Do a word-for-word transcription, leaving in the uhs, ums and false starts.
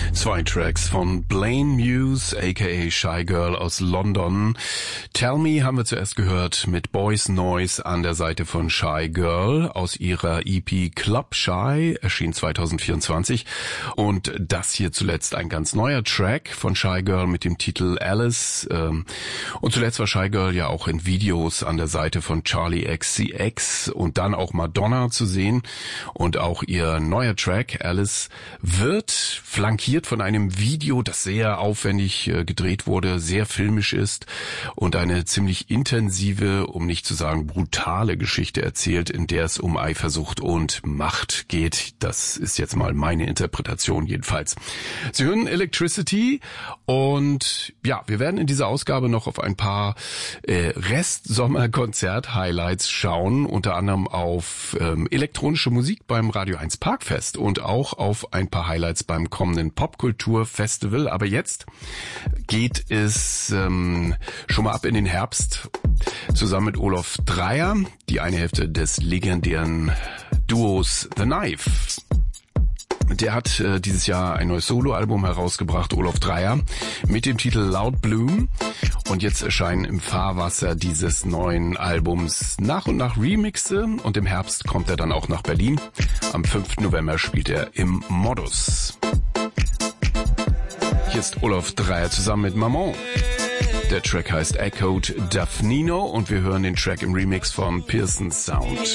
Zwei Tracks von Blaine Muse, aka Shy Girl aus London. Tell Me haben wir zuerst gehört mit Boys Noise an der Seite von Shy Girl aus ihrer E P Club Shy, erschien zwanzig vierundzwanzig. Und das hier zuletzt ein ganz neuer Track von Shy Girl mit dem Titel Alice. Und zuletzt war Shy Girl ja auch in Videos an der Seite von Charlie X C X und dann auch Madonna zu sehen. Und auch ihr neuer Track Alice wird flankiert von einem Video, das sehr aufwendig äh, gedreht wurde, sehr filmisch ist und eine ziemlich intensive, um nicht zu sagen brutale Geschichte erzählt, in der es um Eifersucht und Macht geht. Das ist jetzt mal meine Interpretation jedenfalls. Sie hören Electricity und ja, wir werden in dieser Ausgabe noch auf ein paar äh, Rest-Sommer-Konzert-Highlights schauen, unter anderem auf ähm, elektronische Musik beim Radio eins Parkfest und auch auf ein paar Highlights beim kommenden Popkultur-Festival. Aber jetzt geht es ähm, schon mal ab in den Herbst zusammen mit Olaf Dreier, die eine Hälfte des legendären Duos The Knife. Der hat äh, dieses Jahr ein neues Soloalbum herausgebracht, Olaf Dreier, mit dem Titel Loud Bloom. Und jetzt erscheinen im Fahrwasser dieses neuen Albums nach und nach Remixe. Und im Herbst kommt er dann auch nach Berlin. Am fünften November spielt er im Modus. Hier ist Olaf Dreier zusammen mit Maman. Der Track heißt Echoed Daphnino und wir hören den Track im Remix von Pearson Sound.